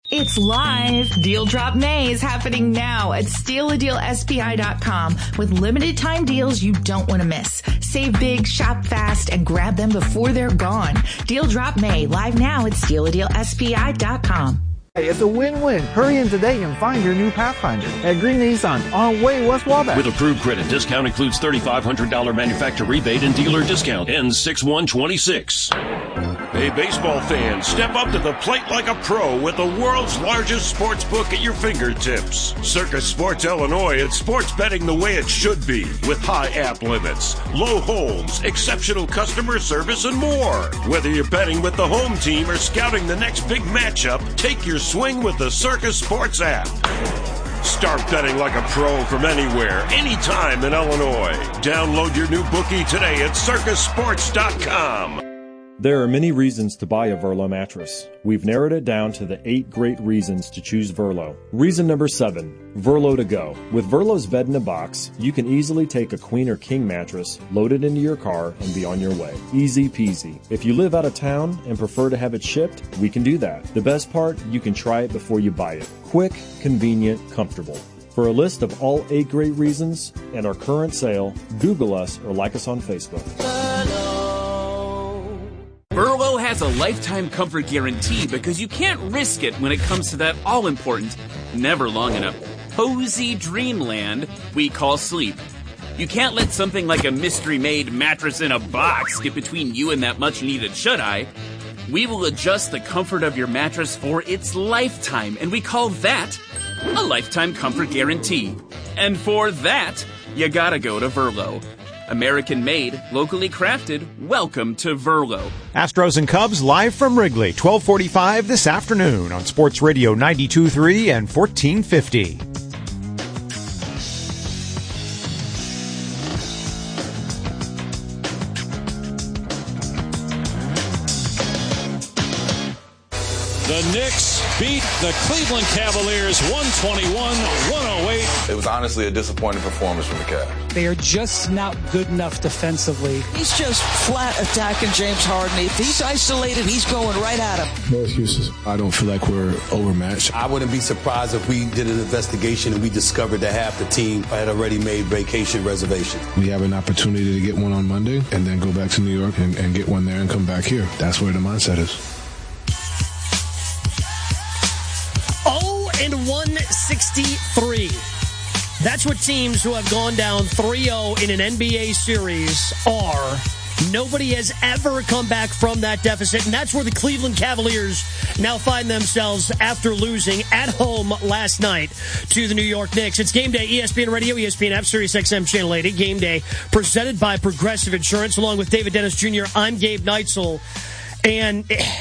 It's live. Deal Drop May is happening now at stealadealspi.com with limited time deals you don't want to miss. Save big, shop fast, and grab them before they're gone. Deal Drop May live now at stealadealspi.com. Hey, it's a win-win. Hurry in today and find your new Pathfinder at Green Nissan on Way West Wabash. With approved credit, discount includes $3,500 manufacturer rebate and dealer discount. Ends 6/1/26. Hey, baseball fans, step up to the plate like a pro with the world's largest sports book at your fingertips. Circus Sports Illinois, it's sports betting the way it should be, with high app limits, low holds, exceptional customer service, and more. Whether you're betting with the home team or scouting the next big matchup, take your swing with the Circus Sports app. Start betting like a pro from anywhere, anytime in Illinois. Download your new bookie today at circusports.com. There are many reasons to buy a Verlo mattress. We've narrowed it down to the 8 great reasons to choose Verlo. Reason number 7, Verlo to go. With Verlo's bed in a box, you can easily take a queen or king mattress, load it into your car, and be on your way. Easy peasy. If you live out of town and prefer to have it shipped, we can do that. The best part, you can try it before you buy it. Quick, convenient, comfortable. For a list of all 8 great reasons and our current sale, Google us or like us on Facebook. Verlo has a lifetime comfort guarantee because you can't risk it when it comes to that all-important, never long enough, cozy dreamland we call sleep. You can't let something like a mystery-made mattress in a box get between you and that much-needed shut-eye. We will adjust the comfort of your mattress for its lifetime, and we call that a lifetime comfort guarantee. And for that, you gotta go to Verlo. American-made, locally crafted, welcome to Verlo. Astros and Cubs live from Wrigley, 12:45 this afternoon on Sports Radio 92.3 and 1450. The Knicks beat the Cleveland Cavaliers 121-108. It was honestly a disappointing performance from the Cavs. They are just not good enough defensively. He's just flat attacking James Harden. If he's isolated, he's going right at him. No excuses. I don't feel like we're overmatched. I wouldn't be surprised if we did an investigation and we discovered that half the team had already made vacation reservations. We have an opportunity to get one on Monday and then go back to New York and get one there and come back here. That's where the mindset is. 163. That's what teams who have gone down 3-0 in an NBA series are. Nobody has ever come back from that deficit, and that's where the Cleveland Cavaliers now find themselves after losing at home last night to the New York Knicks. It's Game Day, ESPN Radio, ESPN app, SiriusXM Channel 80. Game Day presented by Progressive Insurance, along with David Dennis Jr. I'm Gabe Neitzel, and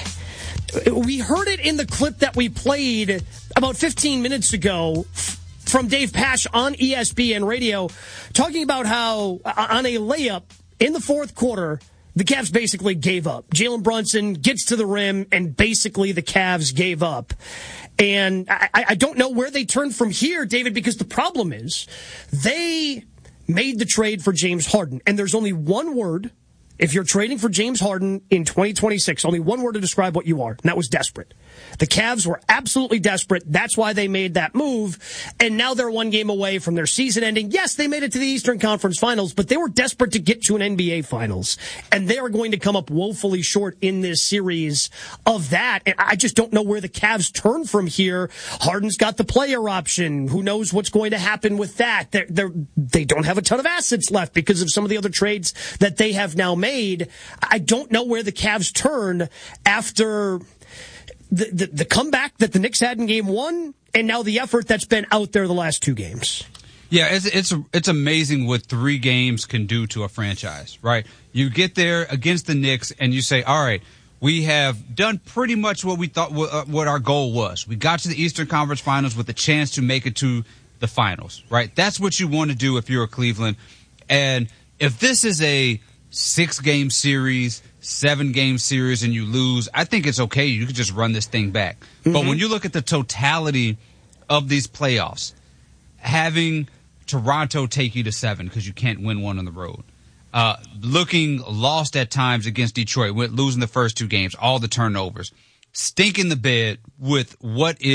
we heard it in the clip that we played about 15 minutes ago from Dave Pasch on ESPN Radio, talking about how on a layup in the fourth quarter, the Cavs basically gave up. Jalen Brunson gets to the rim, and basically the Cavs gave up. And I don't know where they turn from here, David, because the problem is they made the trade for James Harden, and there's only one word. If you're trading for James Harden in 2026, only one word to describe what you are, and that was desperate. The Cavs were absolutely desperate. That's why they made that move, and now they're one game away from their season ending. Yes, they made it to the Eastern Conference Finals, but they were desperate to get to an NBA Finals, and they are going to come up woefully short in this series of that, and I just don't know where the Cavs turn from here. Harden's got the player option. Who knows what's going to happen with that? They don't have a ton of assets left because of some of the other trades that they have now made. I don't know where the Cavs turn after the comeback that the Knicks had in Game 1 and now the effort that's been out there the last 2 games. Yeah, it's amazing what 3 games can do to a franchise, right? You get there against the Knicks and you say, all right, we have done pretty much what we thought what our goal was. We got to the Eastern Conference Finals with a chance to make it to the finals, right? That's what you want to do if you're a Cleveland. And if this is a 6-game series, 7-game series, and you lose, I think it's okay. You can just run this thing back. Mm-hmm. But when you look at the totality of these playoffs, having Toronto take you to 7 because you can't win one on the road, looking lost at times against Detroit, losing the first 2 games, all the turnovers, stinking the bed with what is